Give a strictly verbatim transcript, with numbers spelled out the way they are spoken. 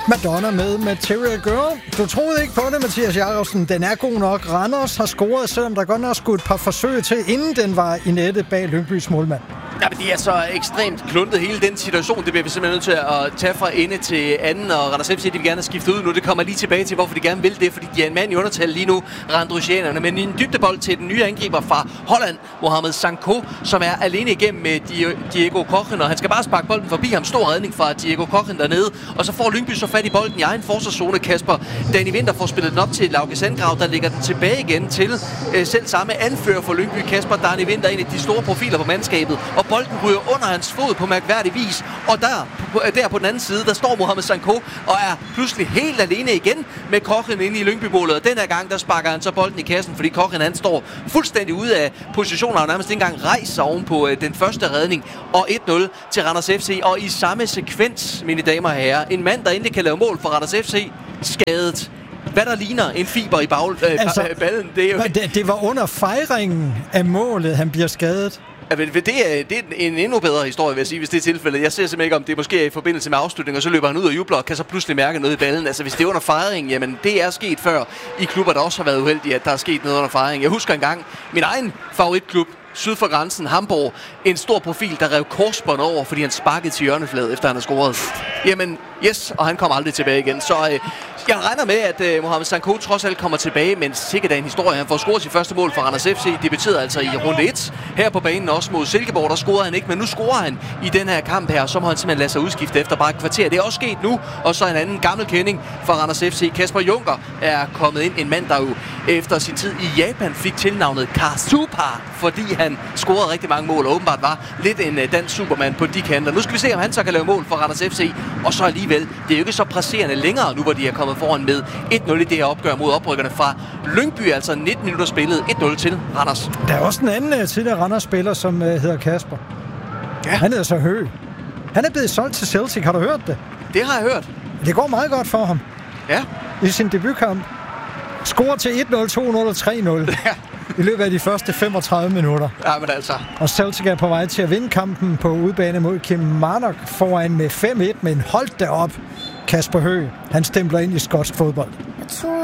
Madonna med Material Girl. Du troede ikke på det, Mathias Jakobsen. Den er god nok. Randers har scoret, selvom der godt nok skulle et par forsøg til, inden den var i nettet bag Lyngbys målmand. Ja, men det er så ekstremt kluntet hele den situation. Det bliver vi simpelthen nødt til at tage fra ende til anden. Og Randers F C, de vil gerne have skiftet ud nu. Det kommer lige tilbage til, hvorfor de gerne vil det. Fordi de er en mand i undertal lige nu, randrusianerne. Men en dybdebold til den nye angriber fra Holland, Mohamed Sanko, som er alene igennem med Diego Cochrane. Og han skal bare sparke bolden forbi ham. Stor redning fra Diego Cochrane dernede. Og så får Lyngby så fat i bolden i egen forsvarszone. Kasper Danny Winther får spillet den op til Lauke Sandgrav, der lægger den tilbage igen til øh, selv samme anfører for Lyngby. Kasper Danny Winther, en af de store profiler på mandskabet. Og bolden ryger under hans fod på mærkværdig vis. Og der på, der på den anden side, der står Mohamed Sanko og er pludselig helt alene igen med Cochrane inde i Lyngby-målet. Og den her gang, der sparker han så bolden i kassen, fordi Cochrane, han står fuldstændig ude af positioner og nærmest ikke engang rejser oven på øh, den første redning. Og et nul til Randers F C. Og i samme sekvens, mine damer og herrer, en mand, der endelig kan lave mål for Randers F C, skadet. Hvad der ligner en fiber i bag, øh, altså, ballen, det er jo... Det, det var under fejringen af målet, han bliver skadet. Ja, men det er, det er en endnu bedre historie, vil jeg sige, hvis det er tilfældet. Jeg ser simpelthen ikke, om det måske er i forbindelse med afslutning, og så løber han ud og jubler og kan så pludselig mærke noget i ballen. Altså, hvis det er under fejring, jamen det er sket før i klubber, der også har været uheldige, at der er sket noget under fejring. Jeg husker engang min egen favoritklub, syd for grænsen, Hamburg, en stor profil, der rev korsbånd over, fordi han sparkede til hjørnefladet, efter han har scoret. Jamen, yes, og han kommer aldrig tilbage igen. Så øh, jeg regner med, at øh, Mohamed Sanko trods alt kommer tilbage, men sikkert er en historie. Han får scoret sit første mål for Randers F C. Debuterede altså i runde et. Her på banen også mod Silkeborg, der scorede han ikke, men nu scorer han i den her kamp her, så må han simpelthen lade sig udskifte efter bare et kvarter. Det er også sket nu, og så en anden gammel kending for Randers F C. Kasper Junker er kommet ind, en mand, der jo efter sin tid i Japan fik tilnavnet Kasupa, fordi han scorede rigtig mange mål og åbenbart var lidt en dansk supermand på de kanter. Nu skal vi se, om han så kan lave mål for Randers F C, og så alligevel, det er jo ikke så presserende længere nu, hvor de er kommet foran med et nul i det her opgør mod oprykkerne fra Lyngby, altså nitten minutter spillet, et nul til Randers. Der er også en anden uh, tidligere Randers-spiller, som uh, hedder Kasper. Ja. Han hedder så Høgh. Han er blevet solgt til Celtic, har du hørt det? Det har jeg hørt. Det går meget godt for ham. Ja. I sin debutkamp. Scorer til et nul, to nul og tre nul. Ja. I løbet af de første femogtredive minutter. Ja, men altså. Og Celtic er på vej til at vinde kampen på udebane mod Kilmarnock foran med fem et, men hold da op. Kasper Høgh, han stempler ind i skotsk fodbold.